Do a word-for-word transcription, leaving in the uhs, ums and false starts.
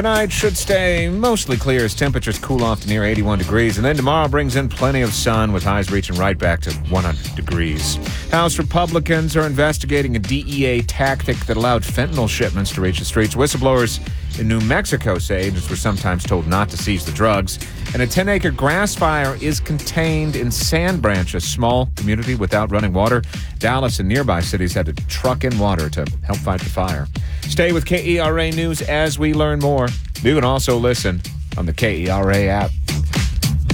Tonight should stay mostly clear as temperatures cool off to near eighty-one degrees. And then tomorrow brings in plenty of sun with highs reaching right back to one hundred degrees. House Republicans are investigating a D E A tactic that allowed fentanyl shipments to reach the streets. Whistleblowers in New Mexico say agents were sometimes told not to seize the drugs. And a ten-acre grass fire is contained in Sand Branch, a small community without running water. Dallas and nearby cities had to truck in water to help fight the fire. Stay with K E R A News as we learn more. You can also listen on the K E R A app.